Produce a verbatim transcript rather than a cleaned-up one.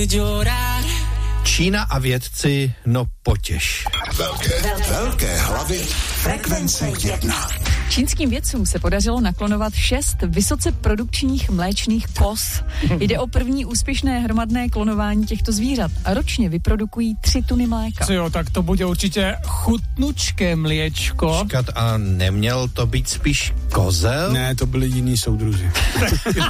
Čína a vědci, no potěš. Velké, velké hlavy, frekvence jedna. Čínským vědcům se podařilo naklonovat šest vysoce produkčních mléčných koz. Jde o první úspěšné hromadné klonování těchto zvířat a ročně vyprodukují tři tuny mléka. Co jo, tak to bude určitě chutnučké mliečko. Čekat, a neměl to být spíš kozel? Ne, to byli jiní soudruzi.